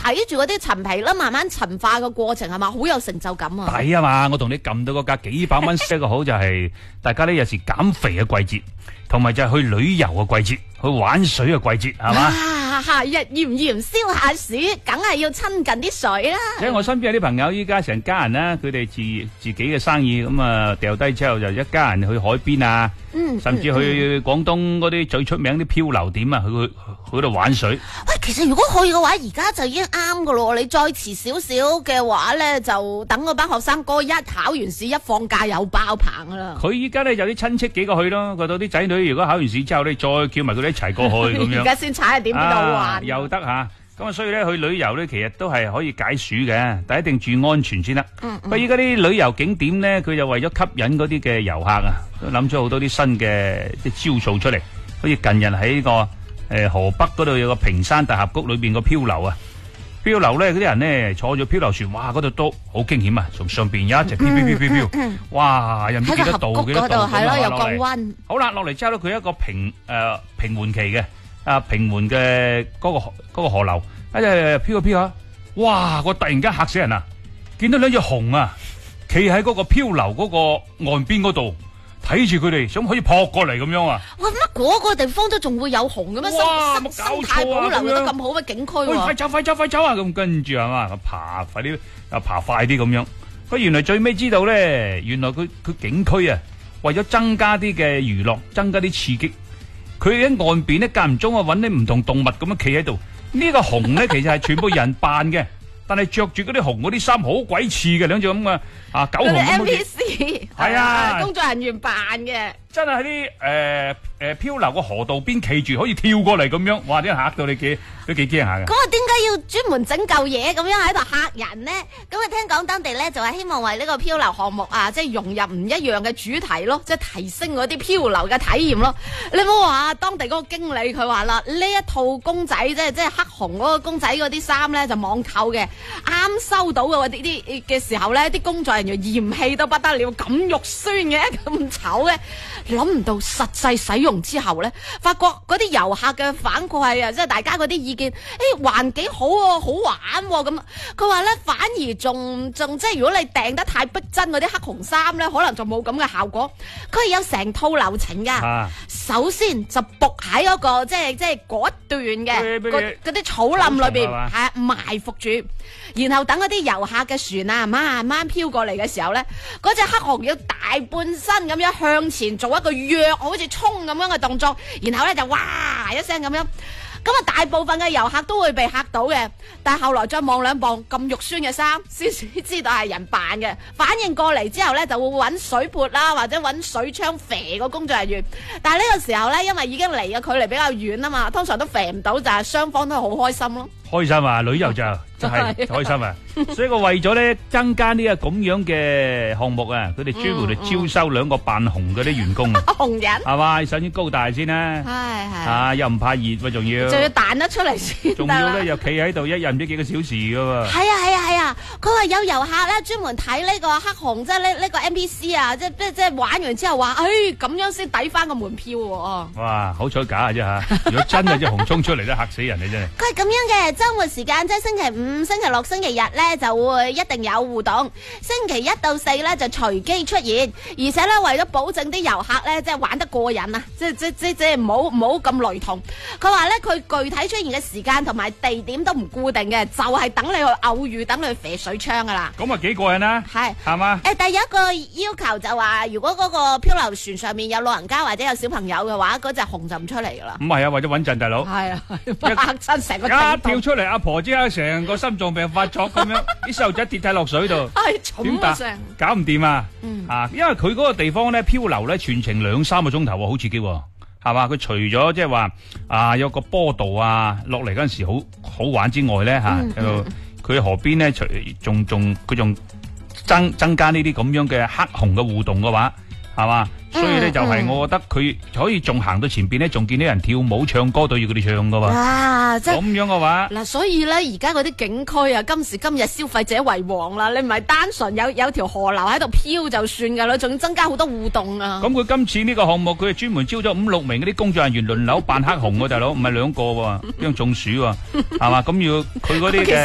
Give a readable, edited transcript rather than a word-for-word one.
睇住嗰啲陳皮啦，慢慢陳化嘅過程係嘛，好有成就感啊！ 抵啊嘛！我同你撳到個價幾百蚊，一個好就係大家呢有時減肥嘅季節，同埋就係去旅遊嘅季節，去玩水嘅季節，係嘛？ 夏日炎炎消下暑，梗係要親近啲水啦。 即係我身邊有啲朋友，依家成家人啦，佢哋自己嘅生意咁啊掉低之後，就一家人去海邊啊，甚至去廣東嗰啲最出名啲漂流點啊，去嗰度玩水。 喂，其實如果去嘅話，而家就已經啱噶咯。你再遲少少嘅話咧，就等嗰班學生哥一考完試一放假有爆棚噶啦。 佢依家咧有啲親戚幾個去咯，嗰度啲仔女如果考完試之後，你再叫埋佢哋一齊過去咁樣。 而家先踩下點邊度玩又得吓。咁啊，所以咧去旅遊咧，其實都係可以解暑嘅，但一定注安全先得。不過依家啲旅遊景點咧，佢就為咗吸引嗰啲嘅遊客啊，都諗咗好多啲新嘅招數出嚟。好似近日喺呢個河北嗰度有個平山大峽谷裏邊個漂流啊，漂流咧嗰啲人咧坐住漂流船，哇嗰度都好驚險啊！從上邊有一隻飄，哇又唔知幾多度咁落嚟。好啦，落嚟之後咧，佢一個平緩期嘅。平緩嘅嗰個河流，一隻飄下，哇！我突然間嚇死人啊！見到兩隻熊啊，企喺嗰個漂流嗰個岸邊嗰度，睇住佢哋，想可以撲過嚟咁樣啊！ 哇！乜嗰個地方都仲會有熊嘅咩？生態保留得咁好嘅景區喎！ 快走啊！咁跟住係嘛，快啲爬快啲咁樣。佢原來最尾知道咧，原來佢景區啊，為咗增加啲嘅娛樂，增加啲刺激。佢喺岸邊咧，間唔中啊揾啲唔同動物咁樣企喺度。呢個熊咧，其實係全部人扮嘅，但係着住嗰啲熊嗰啲衫好鬼似嘅，兩隻咁嘅狗熊咁。NPC 係啊， 工作人員扮嘅， 真係喺啲漂流個河道邊企住，可以跳過嚟咁樣，哇！啲人嚇到你都幾驚下嘅。 咁啊，點解要專門整嚿嘢咁樣喺度嚇人呢？咁啊，聽講當地咧就係希望為呢個漂流項目啊，即係融入唔一樣嘅主題咯，即係提升嗰啲漂流嘅體驗咯。你唔好話當地嗰個經理佢話啦，呢一套公仔即係黑熊嗰個公仔嗰啲衫咧就網購嘅，啱收到嘅啲嘅時候咧，啲工作人員嫌棄到不得了，咁肉酸嘅，咁醜嘅，諗唔到實際使用之後咧，發覺嗰啲遊客嘅反饋啊，即係大家嗰啲意見，環境好喎，好玩喎，咁佢話咧反而仲即係如果你訂得太逼真嗰啲黑熊衫咧，可能就冇咁嘅效果。佢係有成套流程噶，首先就伏喺嗰個即係嗰一段嘅嗰啲草林裏邊，係埋伏住，然後等嗰啲遊客嘅船啊慢慢飄過嚟嘅時候咧，嗰隻黑熊要大半身咁樣向前做一個躍，好似衝咁樣嘅動作，然後咧就哇一聲咁樣。咁啊，大部分嘅遊客都會被嚇到嘅，但係後來再望兩磅咁肉酸嘅衫，先知道係人扮嘅。反應過嚟之後咧，就會揾水潑啦，或者揾水槍肥個工作人員。但係呢個時候咧，因為已經離嘅距離比較遠啊嘛，通常都肥唔到，就係雙方都係好開心咯。 開心啊！旅遊就係開心啊！所以我為咗咧增加呢個咁樣嘅項目啊，佢哋專門嚟招收兩個扮熊嗰啲員工啊， 紅人係嘛？首先高大先啦，係又唔怕熱喎，仲要彈得出嚟先， 仲要咧又企喺度一日唔知幾個小時噶喎。 係啊！佢話有遊客咧專門睇呢個黑熊，即係呢個 NPC 啊，即係玩完之後話，咁樣先抵翻個門票喎。 哇！好彩假嘅啫吓，如果真係隻熊衝出嚟都嚇死人嘅真係。 佢係咁樣嘅。周末時間即係星期五、星期六、星期日咧就會一定有互動，星期一到四咧就隨機出現，而且咧為咗保證啲遊客咧即係玩得過癮啊，即係唔好咁雷同。佢話咧佢具體出現嘅時間同埋地點都唔固定嘅，就係等你去偶遇，等你去射水槍噶啦。 咁啊幾過癮啊！係嘛？ 第一個要求就話，如果嗰個漂流船上面有老人家或者有小朋友嘅話，嗰隻熊就唔出嚟噶啦。 唔係啊，為咗穩陣，大佬。係啊， 嚇親成個跳出嚟，阿婆即刻成個心臟病發作咁樣，啲細路仔跌晒落水度，點打？搞唔掂啊！因為佢嗰個地方咧漂流咧全程2-3個鐘頭喎，好刺激喎，係嘛？佢除咗即係話有個坡度啊，落嚟嗰陣時好玩之外咧佢河邊咧仲增加呢啲咁樣嘅黑熊嘅互動嘅話，係嘛？所以咧就係我覺得佢可以仲行到前邊咧，仲見到人跳舞唱歌對住佢哋唱噶喎。哇！即係咁樣嘅話，嗱，所以咧而家嗰啲景區啊，今時今日消費者為王啦，你唔係單純有條河流喺度飄就算噶啦，仲要增加好多互動啊。咁佢今次呢個項目，佢係專門招咗5-6名嗰啲工作人員輪流扮黑熊喎，大佬，唔係2個喎，邊樣中暑喎，係嘛？咁要佢嗰啲嘅。